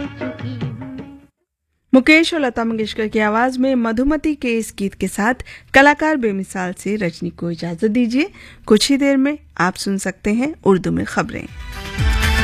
चुकी हूँ। मुकेश और लता मंगेशकर की आवाज में मधुमती के इस गीत के साथ कलाकार बेमिसाल से रजनी को इजाजत दीजिए। कुछ ही देर में आप सुन सकते हैं उर्दू में खबरें।